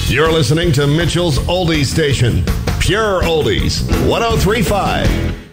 You're listening to Mitchell's Oldies Station. Pure Oldies, 1035.